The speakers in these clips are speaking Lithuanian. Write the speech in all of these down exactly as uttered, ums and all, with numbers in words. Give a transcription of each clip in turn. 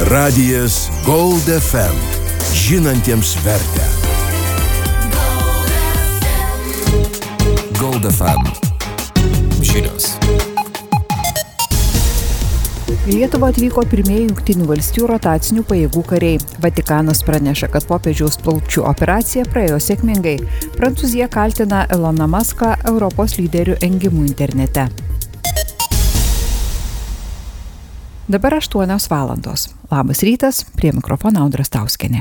Radijas Gold F M. Žinantiems vertę. Gold F M. Žinios. Į Lietuvą atvyko pirmieji Jungtinių valstijų rotacinių pajėgų kariai. Vatikanas praneša, kad popiežiaus plaučių operacija praėjo sėkmingai. Prancūzija kaltina Eloną Muską Europos lyderių engimu internete. Dabar aštuonios valandos. Labas rytas, prie mikrofono Audra Stauskienė.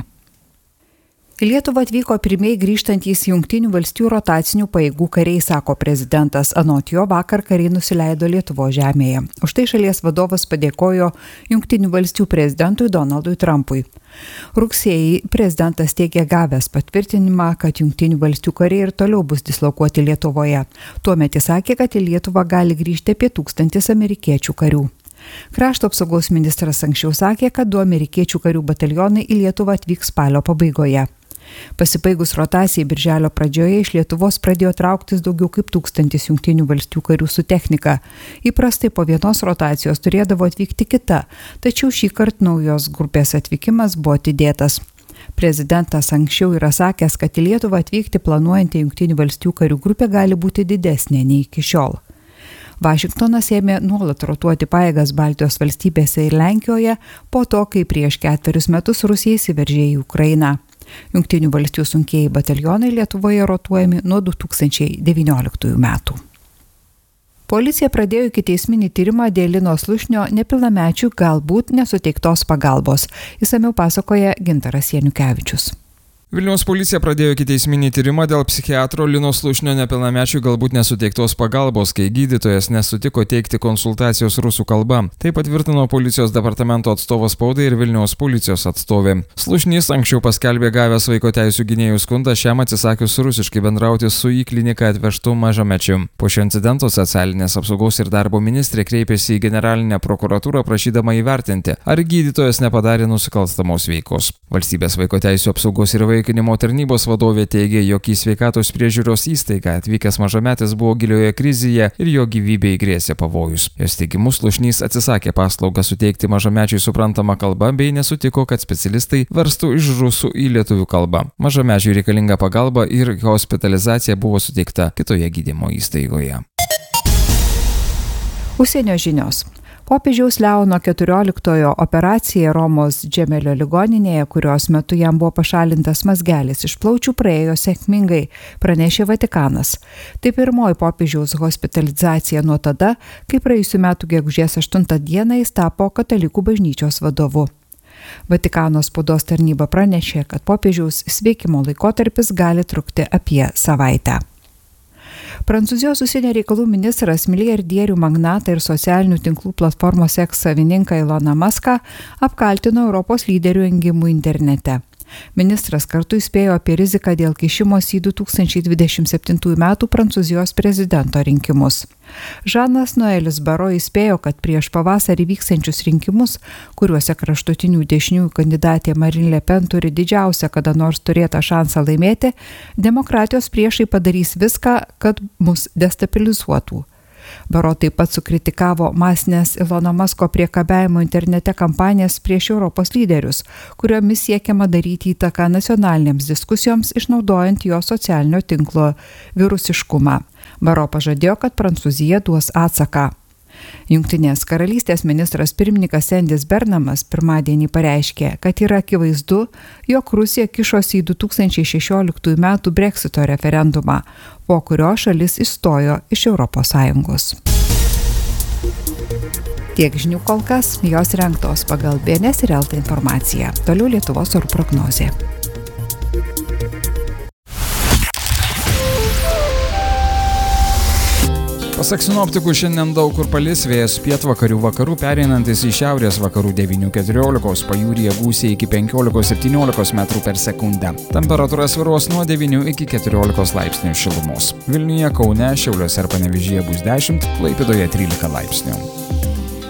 Į Lietuvą atvyko pirmieji grįžtantys Jungtinių valstijų rotacinių pajėgų kariai, sako prezidentas. Anot jo, vakar kariai nusileido Lietuvos žemėje. Už tai šalies vadovas padėkojo Jungtinių valstijų prezidentui Donaldui Trumpui. Rugsėjį prezidentas teigė gavęs patvirtinimą, kad Jungtinių valstijų kariai ir toliau bus dislokuoti Lietuvoje. Tuomet jis sakė, kad į Lietuvą gali grįžti apie tūkstantis amerikiečių karių. Krašto apsaugos ministras anksčiau sakė, kad du amerikiečių karių batalionai į Lietuvą atvyks spalio pabaigoje. Pasibaigus rotacijai birželio pradžioje iš Lietuvos pradėjo trauktis daugiau kaip tūkstantis Jungtinių valstijų karių su technika. Įprastai po vienos rotacijos turėdavo atvykti kita, tačiau šį kartą naujos grupės atvykimas buvo atidėtas. Prezidentas anksčiau yra sakęs, kad į Lietuvą atvykti planuojantį Jungtinių valstijų karių grupę gali būti didesnė nei iki šiol. Vašingtonas ėmė nuolat rotuoti pajėgas Baltijos valstybėse ir Lenkijoje po to, kai prieš ketverius metus Rusija įsiveržė į Ukrainą. Jungtinių valstijų sunkieji batalionai Lietuvoje rotuojami nuo du tūkstančiai devynioliktųjų metų. Policija pradėjo ikiteisminį tyrimą dėl Linos Slušnio nepilnamečių galbūt nesuteiktos pagalbos. Išsamiau pasakoja Gintaras Janukevičius. Vilniaus policija pradėjo ikiteisminį tyrimą dėl psichiatro Linos Slušnio nepilnamečių galbūt nesuteiktos pagalbos, kai gydytojas nesutiko teikti konsultacijos rusų kalba. Tai patvirtino policijos departamento atstovas spaudai ir Vilniaus policijos atstovė. Slušnys anksčiau paskelbė gavęs vaiko teisių gynėjų skundą šiam atsisakius rusiškai bendrauti su į kliniką atvežtu mažamečiu. Po šio incidento socialinės apsaugos ir darbo ministrė kreipėsi į generalinę prokuratūrą prašydama įvertinti, ar gydytojas nepadarė nusikalstamos veikos. Valstybės vaiko teisių apsaugos ir Vaikinimo tarnybos vadovė teigė, jog į sveikatos priežiūros įstaigą atvykęs mažametis buvo gilioje krizėje ir jo gyvybei grėsė pavojus. Jos teigimu Slušnys atsisakė paslaugą suteikti mažamečiui suprantamą kalbą bei nesutiko, kad specialistai verstų iš rusų į lietuvių kalbą. Mažamečiui reikalinga pagalba ir hospitalizacija buvo suteikta kitoje gydymo įstaigoje. Užsienio žinios. Popiežiaus Leono keturioliktojo operacija Romos Džemelio ligoninėje, kurios metu jam buvo pašalintas mazgelis iš plaučių, praėjo sėkmingai, pranešė Vatikanas. Tai pirmoji popiežiaus hospitalizacija nuo tada, kai praėjusių metų gegužės aštuntą dieną jis tapo katalikų bažnyčios vadovu. Vatikano spaudos tarnyba pranešė, kad popiežiaus sveikimo laikotarpis gali trukti apie savaitę. Prancūzijos užsienio reikalų ministras milijardierių magnatą ir socialinių tinklų platformos X savininką Eloną Muską apkaltino Europos lyderių engimu internete. Ministras kartu įspėjo apie riziką dėl kišimosi į du tūkstančiai dvidešimt septintųjų metų Prancūzijos prezidento rinkimus. Žanas Noelis Baro įspėjo, kad prieš pavasarį vyksiančius rinkimus, kuriuose kraštutinių dešiniųjų kandidatė Marine Le Pen turi didžiausią kada nors turėtą šansą laimėti, demokratijos priešai padarys viską, kad mus destabilizuotų. Baro taip pat sukritikavo masinės Elono Musko priekabiavimo internete kampanijas prieš Europos lyderius, kuriomis siekiama daryti įtaką nacionalinėms diskusijoms, išnaudojant jo socialinio tinklo virusiškumą. Baro pažadėjo, kad Prancūzija duos atsaką. Jungtinės karalystės ministras pirmininkas Endis Bernamas pirmadienį pareiškė, kad yra akivaizdu, jog Rusija kišosi į du tūkstančiai šešioliktųjų metų Brexito referendumą, po kurio šalis išstojo iš Europos Sąjungos. Tiek žinių kol kas, jos rengtos pagal B N S ir L T informaciją. Toliau Lietuvos orų prognozė. Pasak sinoptikų, šiandien daug kur palis, vėjas pietvakarių vakarų pereinantis į šiaurės vakarų devynių keturiolikos, pajūryje gūsiai iki penkiolikos septyniolikos metrų per sekundę. Temperatūra svyruos nuo devynių iki keturiolikos laipsnių šilumos. Vilniuje, Kaune, Šiauliuose ir Panevėžyje bus dešimt, Klaipėdoje trylika laipsnių.